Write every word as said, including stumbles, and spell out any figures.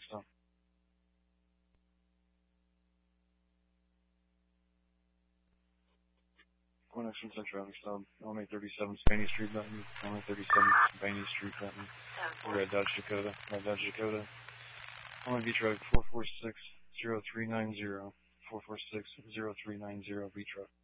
traffic stop. One action ten traffic stop. Element thirty-seven, Spanish Street, Benton. Element thirty-seven, Spanish Street, Benton. Red Dodge Dakota. Red Dodge Dakota. Element V-Truck four four six zero three nine zero. four four six zero three nine zero V-Truck.